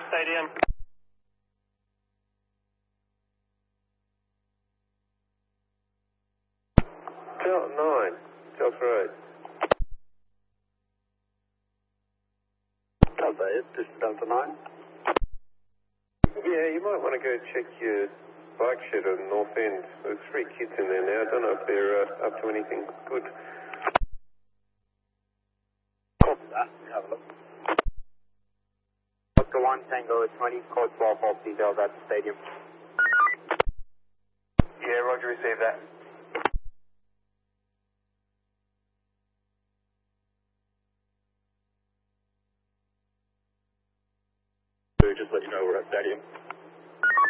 Stadium. Delta 9, Delta Road. Delta 8, this is Delta 9. Yeah, you might want to go check your bike shed on the north end. There's 3 kids in there now. I don't know if they're up to anything good. Copy that. We have a look. Oscar 1 Tango 20, code 12 off details at the stadium. Yeah, Roger, receive that. Just let you know we're at stadium.